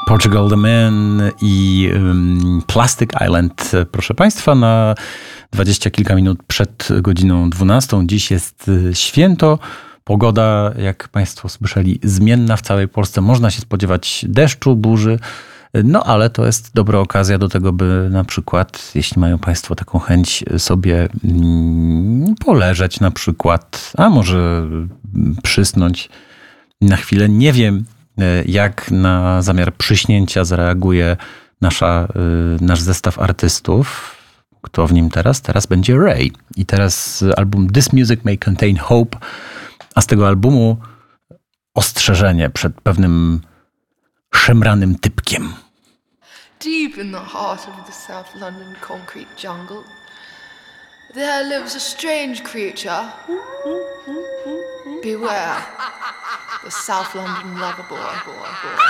Portugal the Man i Plastic Island. Proszę Państwa, na 20 kilka minut przed godziną 12. Dziś jest święto. Pogoda, jak Państwo słyszeli, zmienna w całej Polsce. Można się spodziewać deszczu, burzy. No ale to jest dobra okazja do tego, by na przykład, jeśli mają Państwo taką chęć, sobie poleżeć na przykład, a może przysnąć na chwilę. Nie wiem, jak na zamiar przyśnięcia zareaguje nasz zestaw artystów. Kto w nim teraz? Teraz będzie Ray. I teraz album This Music May Contain Hope, a z tego albumu ostrzeżenie przed pewnym szemranym typkiem. Deep in the heart of the South London concrete jungle, there lives a strange creature. Beware, the South London lover boy.